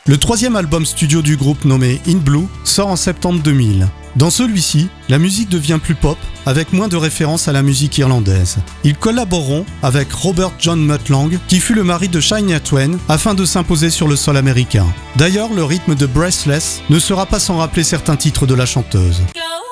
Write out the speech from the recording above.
Le troisième album studio du groupe nommé In Blue sort en septembre 2000. Dans celui-ci, la musique devient plus pop, avec moins de références à la musique irlandaise. Ils collaboreront avec Robert John Mutt Lange, qui fut le mari de Shania Twain, afin de s'imposer sur le sol américain. D'ailleurs, le rythme de Breathless ne sera pas sans rappeler certains titres de la chanteuse.